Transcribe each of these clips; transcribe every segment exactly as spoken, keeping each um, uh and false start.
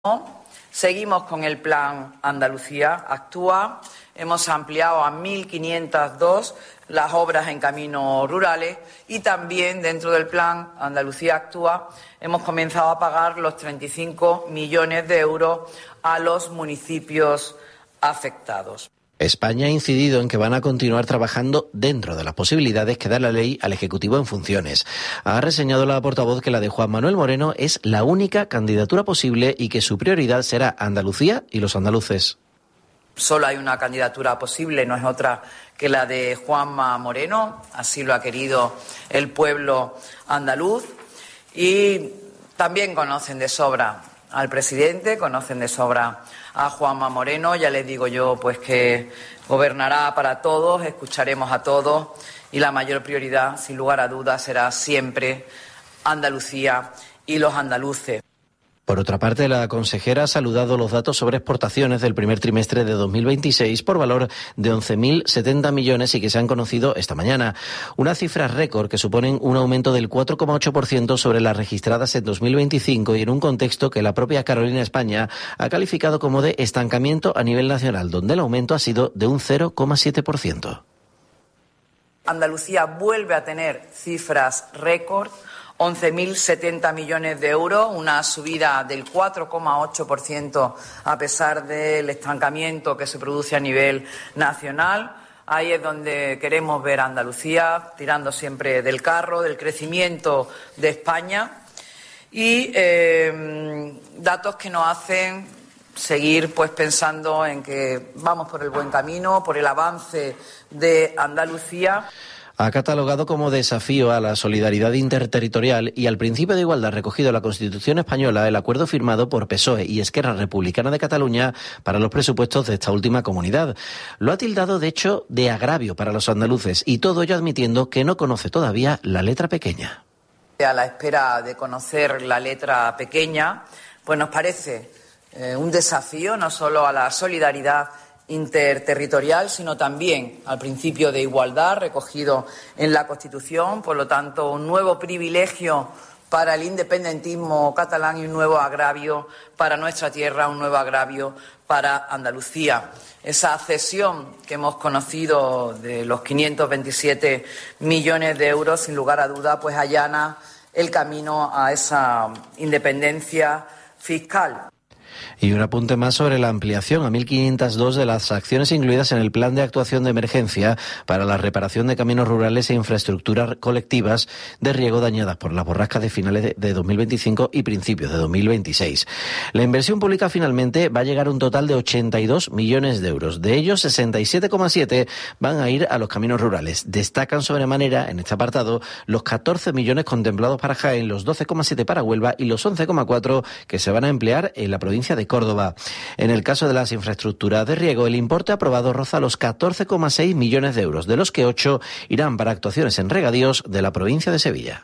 Seguimos con el Plan Andalucía Actúa. Hemos ampliado a mil quinientas dos las obras en caminos rurales y también dentro del Plan Andalucía Actúa hemos comenzado a pagar los treinta y cinco millones de euros a los municipios afectados. España ha incidido en que van a continuar trabajando dentro de las posibilidades que da la ley al Ejecutivo en funciones. Ha reseñado la portavoz que la de Juan Manuel Moreno es la única candidatura posible y que su prioridad será Andalucía y los andaluces. Solo hay una candidatura posible, no es otra que la de Juanma Moreno, así lo ha querido el pueblo andaluz. Y también conocen de sobra al presidente, conocen de sobra a Juanma Moreno. Ya les digo yo pues que gobernará para todos, escucharemos a todos y la mayor prioridad, sin lugar a dudas, será siempre Andalucía y los andaluces. Por otra parte, la consejera ha saludado los datos sobre exportaciones del primer trimestre de dos mil veintiséis por valor de once mil setenta millones y que se han conocido esta mañana. Unas cifras récord que suponen un aumento del cuatro coma ocho por ciento sobre las registradas en dos mil veinticinco y en un contexto que la propia Carolina España ha calificado como de estancamiento a nivel nacional, donde el aumento ha sido de un cero coma siete por ciento. Andalucía vuelve a tener cifras récord. once mil setenta millones de euros, una subida del cuatro coma ocho por ciento a pesar del estancamiento que se produce a nivel nacional. Ahí es donde queremos ver a Andalucía, tirando siempre del carro, del crecimiento de España. Y eh, datos que nos hacen seguir pues pensando en que vamos por el buen camino, por el avance de Andalucía. Ha catalogado como desafío a la solidaridad interterritorial y al principio de igualdad recogido en la Constitución española el acuerdo firmado por P S O E y Esquerra Republicana de Cataluña para los presupuestos de esta última comunidad. Lo ha tildado, de hecho, de agravio para los andaluces y todo ello admitiendo que no conoce todavía la letra pequeña. A la espera de conocer la letra pequeña, pues nos parece eh, un desafío no solo a la solidaridad interterritorial, sino también al principio de igualdad recogido en la Constitución, por lo tanto, un nuevo privilegio para el independentismo catalán y un nuevo agravio para nuestra tierra, un nuevo agravio para Andalucía. Esa cesión que hemos conocido de los quinientos veintisiete millones de euros, sin lugar a duda, pues allana el camino a esa independencia fiscal. Y un apunte más sobre la ampliación a mil quinientas dos de las acciones incluidas en el Plan de Actuación de Emergencia para la reparación de caminos rurales e infraestructuras colectivas de riego dañadas por las borrascas de finales de dos mil veinticinco y principios de dos mil veintiséis. La inversión pública finalmente va a llegar a un total de ochenta y dos millones de euros. De ellos, sesenta y siete coma siete van a ir a los caminos rurales. Destacan sobremanera en este apartado los catorce millones contemplados para Jaén, los doce coma siete para Huelva y los once coma cuatro que se van a emplear en la provincia de Córdoba. En el caso de las infraestructuras de riego, el importe aprobado roza los catorce coma seis millones de euros, de los que ocho irán para actuaciones en regadíos de la provincia de Sevilla.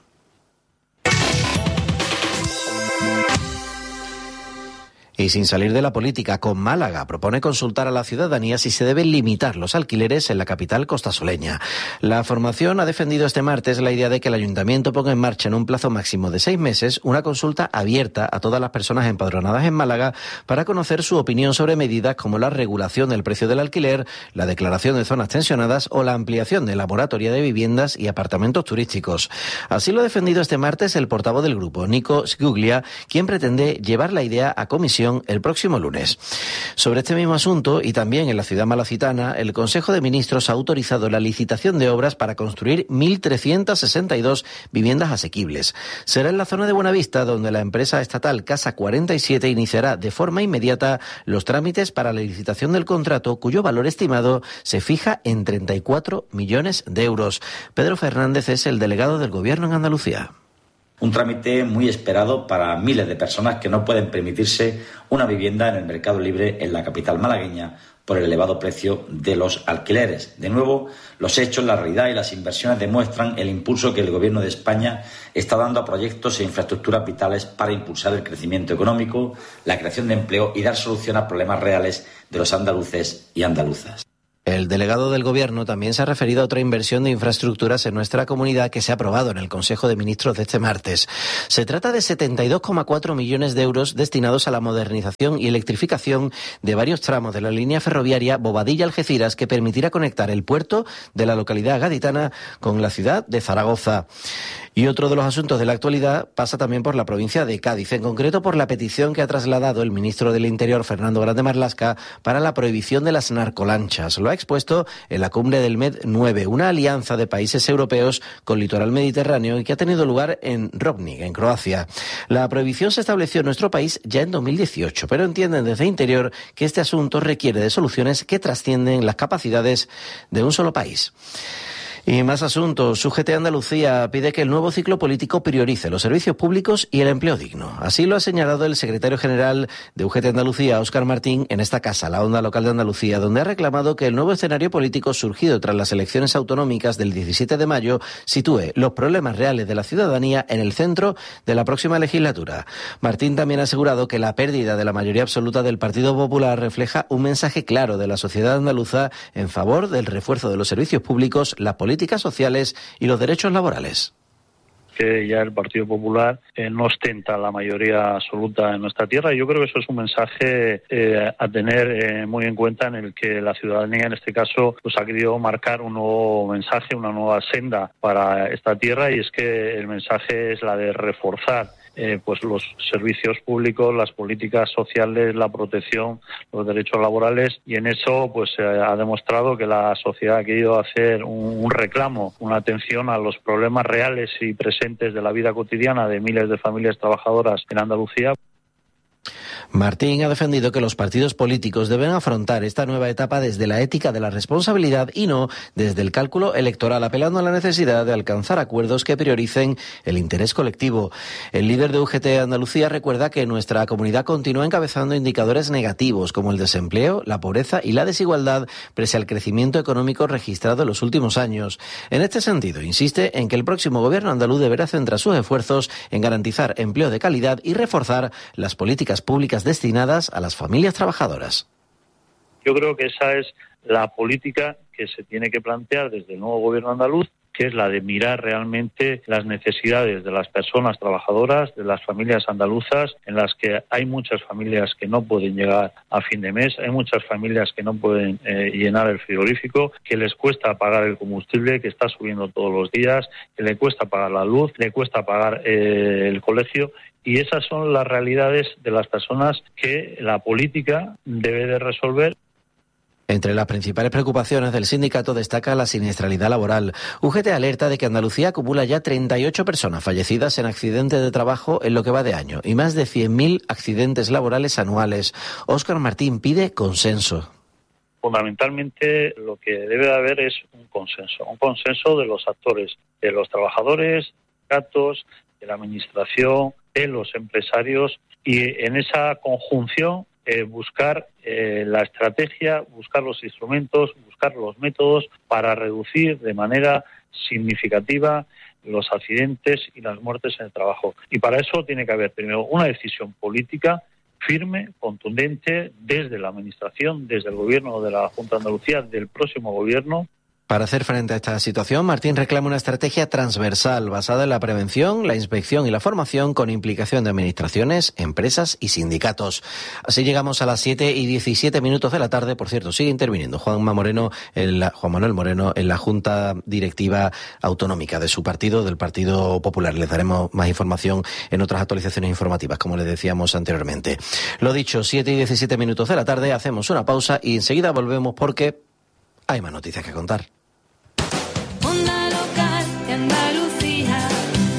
Y sin salir de la política, con Málaga propone consultar a la ciudadanía si se deben limitar los alquileres en la capital costasoleña. La formación ha defendido este martes la idea de que el ayuntamiento ponga en marcha en un plazo máximo de seis meses una consulta abierta a todas las personas empadronadas en Málaga para conocer su opinión sobre medidas como la regulación del precio del alquiler, la declaración de zonas tensionadas o la ampliación de la moratoria de viviendas y apartamentos turísticos. Así lo ha defendido este martes el portavoz del grupo, Nico Sguglia, quien pretende llevar la idea a comisión el próximo lunes. Sobre este mismo asunto y también en la ciudad malacitana, el Consejo de Ministros ha autorizado la licitación de obras para construir mil trescientas sesenta y dos viviendas asequibles. Será en la zona de Buenavista donde la empresa estatal Casa cuarenta y siete iniciará de forma inmediata los trámites para la licitación del contrato, cuyo valor estimado se fija en treinta y cuatro millones de euros. Pedro Fernández es el delegado del Gobierno en Andalucía. Un trámite muy esperado para miles de personas que no pueden permitirse una vivienda en el mercado libre en la capital malagueña por el elevado precio de los alquileres. De nuevo, los hechos, la realidad y las inversiones demuestran el impulso que el Gobierno de España está dando a proyectos e infraestructuras vitales para impulsar el crecimiento económico, la creación de empleo y dar solución a problemas reales de los andaluces y andaluzas. El delegado del Gobierno también se ha referido a otra inversión de infraestructuras en nuestra comunidad que se ha aprobado en el Consejo de Ministros de este martes. Se trata de setenta y dos coma cuatro millones de euros destinados a la modernización y electrificación de varios tramos de la línea ferroviaria Bobadilla-Algeciras, que permitirá conectar el puerto de la localidad gaditana con la ciudad de Zaragoza. Y otro de los asuntos de la actualidad pasa también por la provincia de Cádiz, en concreto por la petición que ha trasladado el ministro del Interior, Fernando Grande Marlaska, para la prohibición de las narcolanchas. Lo ha expuesto en la cumbre del Med nueve, una alianza de países europeos con litoral mediterráneo y que ha tenido lugar en Rovnik, en Croacia. La prohibición se estableció en nuestro país ya en dos mil dieciocho, pero entienden desde Interior que este asunto requiere de soluciones que trascienden las capacidades de un solo país. Y más asuntos. U G T Andalucía pide que el nuevo ciclo político priorice los servicios públicos y el empleo digno. Así lo ha señalado el secretario general de U G T Andalucía, Óscar Martín, en esta casa, la Onda Local de Andalucía, donde ha reclamado que el nuevo escenario político surgido tras las elecciones autonómicas del diecisiete de mayo sitúe los problemas reales de la ciudadanía en el centro de la próxima legislatura. Martín también ha asegurado que la pérdida de la mayoría absoluta del Partido Popular refleja un mensaje claro de la sociedad andaluza en favor del refuerzo de los servicios públicos, las políticas sociales y los derechos laborales. Que ya el Partido Popular eh, no ostenta la mayoría absoluta en nuestra tierra, y yo creo que eso es un mensaje eh, a tener eh, muy en cuenta, en el que la ciudadanía en este caso pues ha querido marcar un nuevo mensaje, una nueva senda para esta tierra, y es que el mensaje es la de reforzar Eh, pues los servicios públicos, las políticas sociales, la protección, los derechos laborales, y en eso pues eh, ha demostrado que la sociedad ha querido hacer un, un reclamo, una atención a los problemas reales y presentes de la vida cotidiana de miles de familias trabajadoras en Andalucía. Martín ha defendido que los partidos políticos deben afrontar esta nueva etapa desde la ética de la responsabilidad y no desde el cálculo electoral, apelando a la necesidad de alcanzar acuerdos que prioricen el interés colectivo. El líder de U G T Andalucía recuerda que nuestra comunidad continúa encabezando indicadores negativos como el desempleo, la pobreza y la desigualdad, pese al crecimiento económico registrado en los últimos años. En este sentido, insiste en que el próximo gobierno andaluz deberá centrar sus esfuerzos en garantizar empleo de calidad y reforzar las políticas públicas destinadas a las familias trabajadoras. Yo creo que esa es la política que se tiene que plantear desde el nuevo gobierno andaluz, que es la de mirar realmente las necesidades de las personas trabajadoras, de las familias andaluzas, en las que hay muchas familias que no pueden llegar a fin de mes, hay muchas familias que no pueden eh, llenar el frigorífico, que les cuesta pagar el combustible, que está subiendo todos los días, que le cuesta pagar la luz, le cuesta pagar eh, el colegio. Y esas son las realidades de las personas que la política debe de resolver. Entre las principales preocupaciones del sindicato destaca la siniestralidad laboral. U G T alerta de que Andalucía acumula ya treinta y ocho personas fallecidas en accidentes de trabajo en lo que va de año y más de cien mil accidentes laborales anuales. Óscar Martín pide consenso. Fundamentalmente lo que debe de haber es un consenso, un consenso de los actores, de los trabajadores, sindicatos, de la administración, de los empresarios, y en esa conjunción eh, buscar eh, la estrategia, buscar los instrumentos, buscar los métodos para reducir de manera significativa los accidentes y las muertes en el trabajo. Y para eso tiene que haber primero una decisión política firme, contundente, desde la Administración, desde el Gobierno de la Junta de Andalucía, del próximo Gobierno. Para hacer frente a esta situación, Martín reclama una estrategia transversal basada en la prevención, la inspección y la formación, con implicación de administraciones, empresas y sindicatos. Así llegamos a las siete y diecisiete minutos de la tarde. Por cierto, sigue interviniendo Juanma Moreno, en la, Juan Manuel Moreno en la Junta Directiva Autonómica de su partido, del Partido Popular. Les daremos más información en otras actualizaciones informativas, como les decíamos anteriormente. Lo dicho, siete y diecisiete minutos de la tarde, hacemos una pausa y enseguida volvemos porque hay más noticias que contar. Onda Local de Andalucía.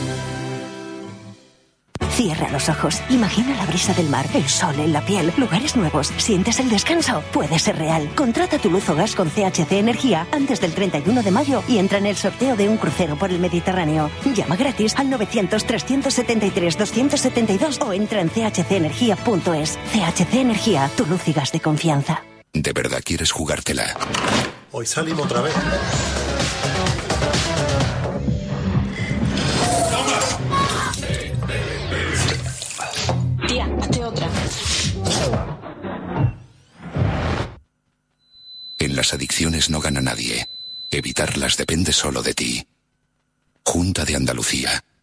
Cierra los ojos, imagina la brisa del mar, el sol en la piel, lugares nuevos, sientes el descanso. Puede ser real. Contrata tu luz o gas con C H C Energía antes del treinta y uno de mayo y entra en el sorteo de un crucero por el Mediterráneo. Llama gratis al novecientos, trescientos setenta y tres, doscientos setenta y dos o entra en c h c energía punto es. C H C Energía, tu luz y gas de confianza. ¿De verdad quieres jugártela? Hoy salimos otra vez. Tía, hazte otra. En las las adicciones no gana nadie. Evitarlas depende solo de ti. Junta de Andalucía.